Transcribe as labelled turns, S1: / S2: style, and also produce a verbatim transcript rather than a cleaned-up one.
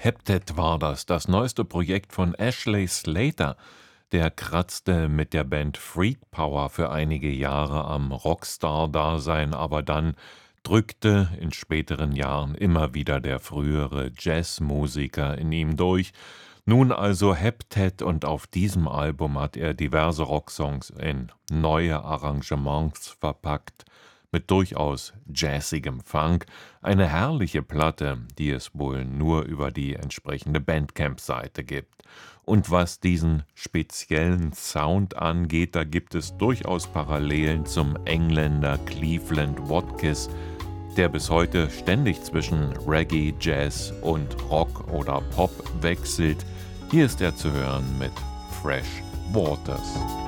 S1: Heptet war das, das neueste Projekt von Ashley Slater. Der kratzte mit der Band Freak Power für einige Jahre am Rockstar-Dasein, aber dann drückte in späteren Jahren immer wieder der frühere Jazzmusiker in ihm durch. Nun also Heptet, und auf diesem Album hat er diverse Rocksongs in neue Arrangements verpackt, mit durchaus jazzigem Funk. Eine herrliche Platte, die es wohl nur über die entsprechende Bandcamp-Seite gibt. Und was diesen speziellen Sound angeht, da gibt es durchaus Parallelen zum Engländer Cleveland Watkiss, der bis heute ständig zwischen Reggae, Jazz und Rock oder Pop wechselt. Hier ist er zu hören mit Fresh Waters.